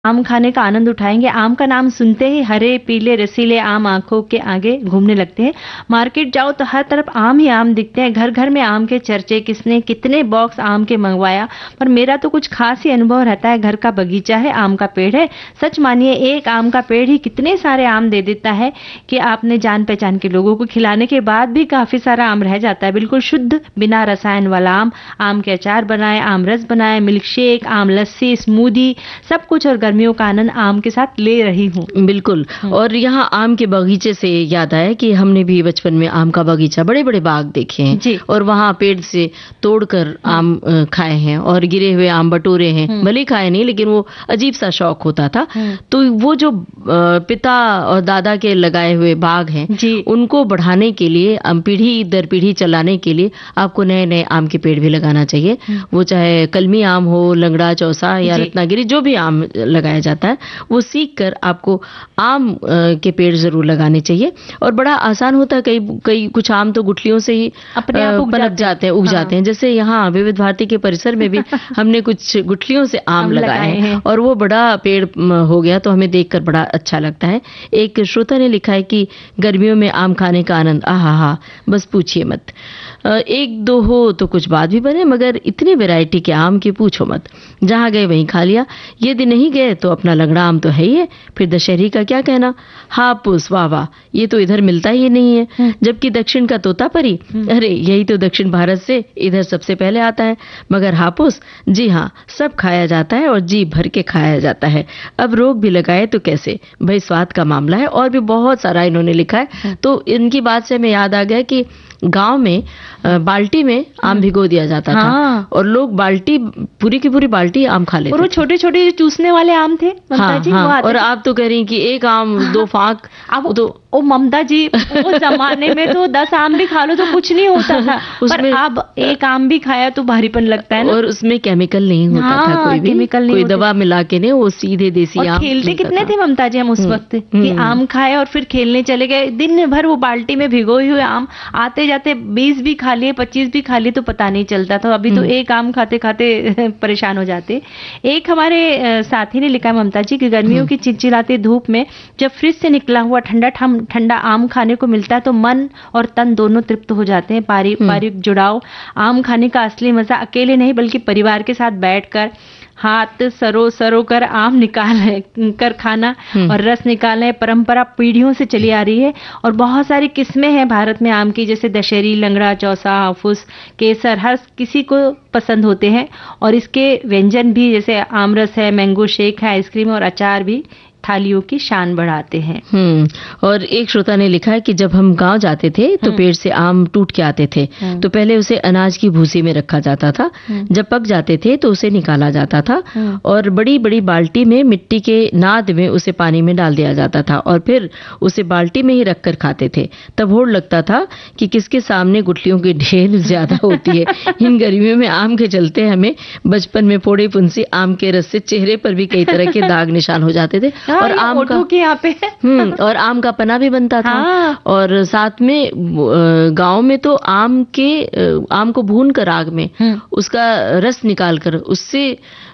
आम खाने का आनंद उठाएंगे। आम का नाम सुनते ही हरे पीले रसीले आम आंखों के आगे घूमने लगते हैं। मार्केट जाओ तो हर तरफ आम ही आम दिखते हैं। घर घर में आम के चर्चे, किसने कितने बॉक्स आम के मंगवाया। पर मेरा तो कुछ खास ही अनुभव रहता है। घर का बगीचा है, आम का पेड़ है। सच मानिए एक आम का पेड़ ही कितने सारे आम दे देता है कि आपने जान पहचान के लोगों को खिलाने के बाद भी काफी सारा आम रह जाता है। बिल्कुल शुद्ध बिना रसायन वाला आम के अचार बनाए, आम रस बनाए, मिल्क शेक, आम लस्सी, स्मूदी, सब कुछ। और गर्मियों का आनंद आम के साथ ले रही हूँ। बिल्कुल। और यहाँ आम के बगीचे से याद आया कि हमने भी बचपन में आम का बगीचा, बड़े बड़े बाग देखे हैं जी। और वहाँ पेड़ से तोड़कर आम खाए हैं और गिरे हुए आम बटोरे हैं। भले खाए नहीं, लेकिन वो अजीब सा शौक होता था। तो वो जो पिता और दादा के लगाए हुए बाग हैं उनको बढ़ाने के लिए, पीढ़ी दर पीढ़ी चलाने के लिए आपको नए नए आम के पेड़ भी लगाना चाहिए। वो चाहे कलमी आम हो, लंगड़ा, चौसा या रत्नागिरी, जो भी आम लगाया जाता है वो सीख कर आपको आम के पेड़ जरूर लगाने चाहिए। और बड़ा आसान होता है। कई कुछ आम तो गुठलियों से ही अपने आप उग जाते हैं। जैसे यहाँ विविध भारती के परिसर में भी हमने कुछ गुठलियों से आम लगाए हैं और वो बड़ा पेड़ हो गया, तो हमें देखकर बड़ा अच्छा लगता है। एक श्रोता ने लिखा है कि गर्मियों में आम खाने का आनंद आहा, बस पूछिए मत। एक दो हो तो कुछ बात भी बने, मगर इतनी वैरायटी के आम की पूछो मत। जहां गए वहीं खा लिया। यदि नहीं गए तो अपना लंगड़ा आम तो है ही है, फिर दशहरी का क्या कहना। हापुस, वाह वाह, ये तो इधर मिलता ही नहीं है। जबकि दक्षिण का तोतापरी, अरे यही तो दक्षिण भारत से इधर सबसे पहले आता है। मगर हापुस, जी हाँ, सब खाया जाता है और जी भर के खाया जाता है। अब रोग भी लगाए तो कैसे, भाई स्वाद का मामला है। और भी बहुत सारा इन्होंने लिखा है। तो इनकी बात से हमें याद आ गया कि गांव में बाल्टी में आम भिगो दिया जाता था और लोग बाल्टी, पूरी की पूरी बाल्टी आम खा लेते। और वो छोटे छोटे चूसने वाले आम थे ममता जी। और आप तो कह रही कि एक आम दो फाक। अब तो ओ ममता जी, वो जमाने में तो 10 आम भी खा लो तो कुछ नहीं होता था। पर अब एक आम भी खाया तो भारीपन लगता है ना। और उसमें केमिकल नहीं होता था, कोई भी केमिकल नहीं, कोई दवा मिला के नहीं, वो सीधे देसी आम। खेलते कितने थे ममता जी हम उस वक्त कि आम खाए और फिर खेलने चले गए। दिन भर वो बाल्टी में भिगोए हुए आम, आते जाते 20 भी खा लिए, 25 भी खा लिए तो पता नहीं चलता था। अभी तो एक आम खाते खाते परेशान हो जाते। एक हमारे साथी ने लिखा ममता जी कि गर्मियों की चिलचिलाती धूप में जब फ्रिज से निकला हुआ ठंडा आम खाने को मिलता है तो मन और तन दोनों तृप्त हो जाते हैं। पारिवारिक जुड़ाव, आम खाने का असली मजा अकेले नहीं बल्कि परिवार के साथ बैठकर हाथ सरो कर आम निकाल कर खाना और रस निकालना परंपरा पीढ़ियों से चली आ रही है। और बहुत सारी किस्में हैं भारत में आम की, जैसे दशहरी, लंगड़ा, चौसा, हाफूस, केसर, हर किसी को पसंद होते हैं। और इसके व्यंजन भी, जैसे आम रस है, मैंगो शेक है, आइसक्रीम और अचार भी थालियों की शान बढ़ाते हैं। और एक श्रोता ने लिखा है कि जब हम गांव जाते थे तो पेड़ से आम टूट के आते थे तो पहले उसे अनाज की भूसी में रखा जाता था। जब पक जाते थे तो उसे निकाला जाता था और बड़ी बड़ी बाल्टी में मिट्टी के नाद में उसे पानी में डाल दिया जाता था और फिर उसे बाल्टी में ही रखकर खाते थे। तब होड़ लगता था कि किसके सामने गुठलियों की ढेर ज्यादा होती है। इन गर्मियों में आम के चलते हमें बचपन में फोड़े फुंसी आम के रस से चेहरे पर भी कई तरह के दाग निशान हो जाते थे। और आम का के यहाँ पे और आम का पना भी बनता था। और साथ में गांव में तो आम को भून कर आग में उसका रस निकाल कर उससे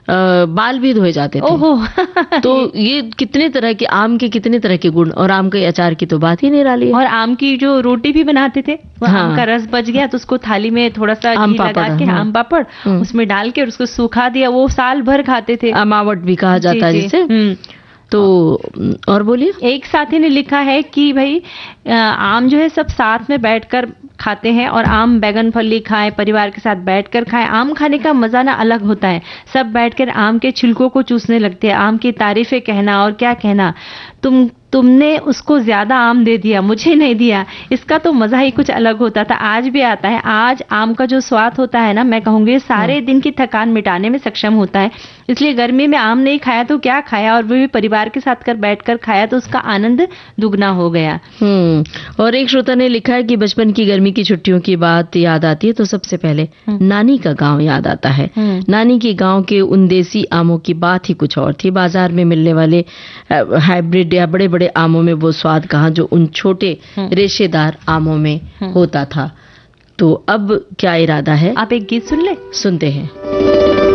बाल भी धोए जाते थे। तो ये कितने तरह के आम के कितने तरह के गुण। और आम के अचार की तो बात ही नहीं रही। और आम की जो रोटी भी बनाते थे, आम का रस बच गया तो उसको थाली में थोड़ा सा घी लगा के आम पापड़ उसमें डाल के उसको सूखा दिया, वो साल भर खाते थे। अमावट भी कहा जाता है जिसे। तो और बोलिए। एक साथी ने लिखा है कि भाई आम जो है सब साथ में बैठकर खाते हैं और आम बैगन फली खाएं, परिवार के साथ बैठकर खाएं। आम खाने का मजा ना अलग होता है। सब बैठकर आम के छिलकों को चूसने लगते हैं, आम की तारीफें कहना और क्या कहना, तुमने उसको ज्यादा आम दे दिया, मुझे नहीं दिया। इसका तो मजा ही कुछ अलग होता था, आज भी आता है। आज आम का जो स्वाद होता है ना, मैं कहूंगी सारे दिन की थकान मिटाने में सक्षम होता है। इसलिए गर्मी में आम नहीं खाया तो क्या खाया, और वो भी परिवार के साथ बैठकर खाया तो उसका आनंद दुगना हो गया। और एक श्रोता ने लिखा है कि बचपन की गर्मी की छुट्टियों की बात याद आती है तो सबसे पहले नानी का गांव याद आता है। नानी के गांव के उन देसी आमों की बात ही कुछ और थी। बाजार में मिलने वाले हाइब्रिड या बड़े बड़े आमों में वो स्वाद कहाँ जो उन छोटे रेशेदार आमों में होता था। तो अब क्या इरादा है, आप एक गीत सुन ले। सुनते हैं।